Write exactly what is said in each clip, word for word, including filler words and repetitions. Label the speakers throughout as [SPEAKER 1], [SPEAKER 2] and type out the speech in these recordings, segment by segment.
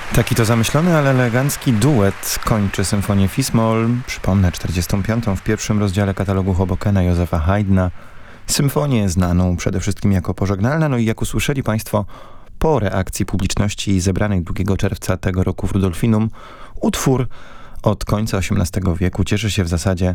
[SPEAKER 1] Taki to zamyślony, ale elegancki duet kończy symfonię Fis-moll. Przypomnę, czterdziestą piątą w pierwszym rozdziale katalogu Hobokena Józefa Haydna. Symfonię znaną przede wszystkim jako pożegnalna, no i jak usłyszeli Państwo po reakcji publiczności zebranej drugiego czerwca tego roku w Rudolfinum, utwór od końca osiemnastego wieku cieszy się w zasadzie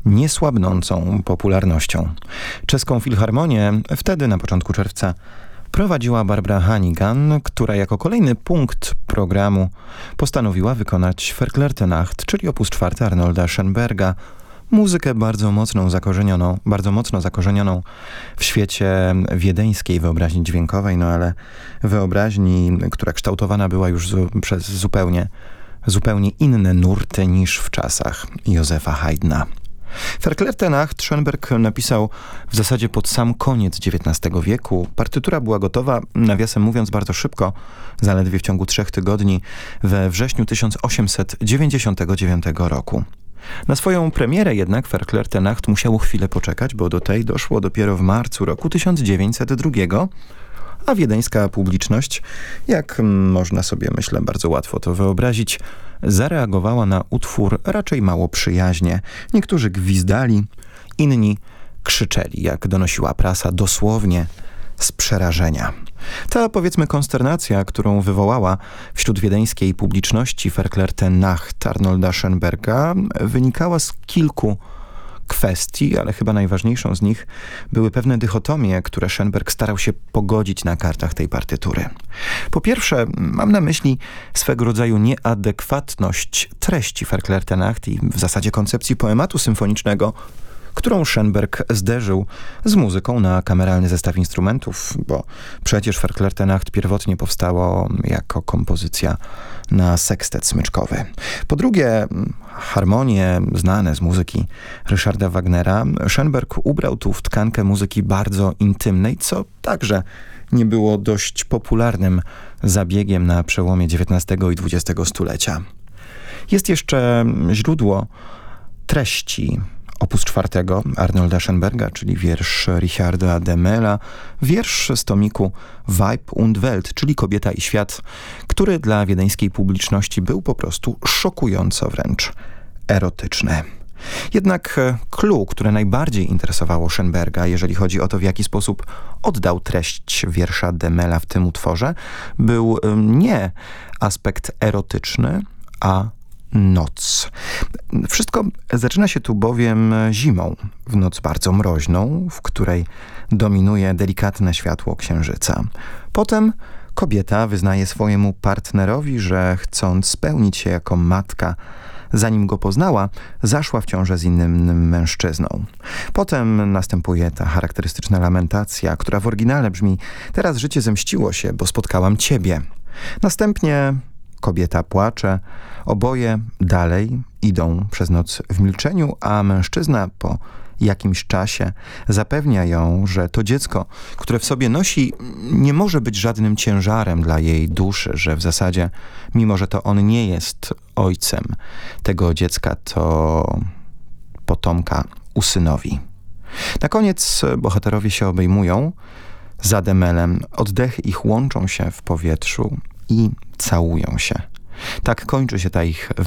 [SPEAKER 1] niesłabnącą popularnością. Czeską Filharmonię wtedy, na początku czerwca, prowadziła Barbara Hannigan, która jako kolejny punkt programu postanowiła wykonać Verklärte Nacht, czyli opus czwarty Arnolda Schönberga, muzykę bardzo mocną zakorzenioną, bardzo mocno zakorzenioną w świecie wiedeńskiej wyobraźni dźwiękowej, no ale wyobraźni, która kształtowana była już zu, przez zupełnie, zupełnie inne nurty niż w czasach Józefa Haydna. Verklärte Nacht Schönberg napisał w zasadzie pod sam koniec dziewiętnastego wieku. Partytura była gotowa, nawiasem mówiąc, bardzo szybko, zaledwie w ciągu trzech tygodni, we wrześniu tysiąc osiemset dziewięćdziesiątego dziewiątego roku. Na swoją premierę jednak Verklärte Nacht musiało chwilę poczekać, bo do tej doszło dopiero w marcu roku tysiąc dziewięćset drugiego, a wiedeńska publiczność, jak można sobie, myślę, bardzo łatwo to wyobrazić, zareagowała na utwór raczej mało przyjaźnie. Niektórzy gwizdali, inni krzyczeli, jak donosiła prasa, dosłownie z przerażenia. Ta, powiedzmy, konsternacja, którą wywołała wśród wiedeńskiej publiczności Verklärte Nacht Arnolda Schönberga, wynikała z kilku kwestii, ale chyba najważniejszą z nich były pewne dychotomie, które Schönberg starał się pogodzić na kartach tej partytury. Po pierwsze, mam na myśli swego rodzaju nieadekwatność treści Verklärte Nacht i w zasadzie koncepcji poematu symfonicznego, którą Schönberg zderzył z muzyką na kameralny zestaw instrumentów, bo przecież Verklärte Nacht pierwotnie powstało jako kompozycja na sekstet smyczkowy. Po drugie, harmonie znane z muzyki Ryszarda Wagnera Schönberg ubrał tu w tkankę muzyki bardzo intymnej, co także nie było dość popularnym zabiegiem na przełomie dziewiętnastego i dwudziestego stulecia. Jest jeszcze źródło treści opus czwartego Arnolda Schönberga, czyli wiersz Richarda Demela, wiersz z tomiku Weib und Welt, czyli Kobieta i Świat, który dla wiedeńskiej publiczności był po prostu szokująco wręcz erotyczny. Jednak clue, które najbardziej interesowało Schönberga, jeżeli chodzi o to, w jaki sposób oddał treść wiersza Demela w tym utworze, był nie aspekt erotyczny, a noc. Wszystko zaczyna się tu bowiem zimą, w noc bardzo mroźną, w której dominuje delikatne światło księżyca. Potem kobieta wyznaje swojemu partnerowi, że chcąc spełnić się jako matka, zanim go poznała, zaszła w ciążę z innym mężczyzną. Potem następuje ta charakterystyczna lamentacja, która w oryginale brzmi: teraz życie zemściło się, bo spotkałam ciebie. Następnie kobieta płacze, oboje dalej idą przez noc w milczeniu, a mężczyzna po jakimś czasie zapewnia ją, że to dziecko, które w sobie nosi, nie może być żadnym ciężarem dla jej duszy, że w zasadzie, mimo że to on nie jest ojcem tego dziecka, to potomka usynowi. Na koniec bohaterowie się obejmują za Demelem, oddechy ich łączą się w powietrzu i całują się. Tak kończy się ta ich